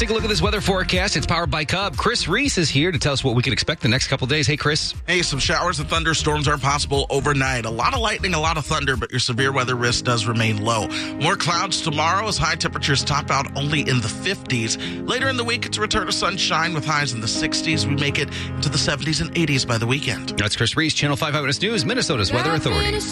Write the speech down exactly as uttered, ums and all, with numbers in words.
take a look at this weather forecast. It's powered by Cub. Chris Reese is here to tell us what we can expect the next couple days. Hey, Chris. Hey, some showers and thunderstorms are possible overnight. A lot of lightning, a lot of thunder, but your severe weather risk does remain low. More clouds tomorrow as high temperatures top out only in the fifties. Later in the week, it's a return to sunshine with highs in the sixties. We make it into the seventies and eighties by the weekend. That's Chris Reese, Channel five Eyewitness News, Minnesota's Weather Authority.